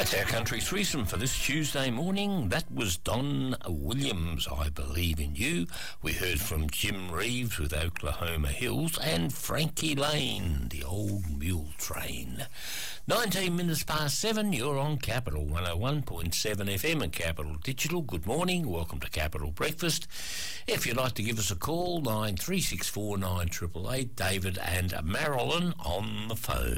That's our country threesome for this Tuesday morning. That was Don Williams, I Believe in You. We heard from Jim Reeves with Oklahoma Hills and Frankie Lane, The Old Mule Train. 19 minutes past 7, you're on Capital 101.7 FM and Capital Digital. Good morning, welcome to Capital Breakfast. If you'd like to give us a call, 9364 9888, David and Marilyn on the phone.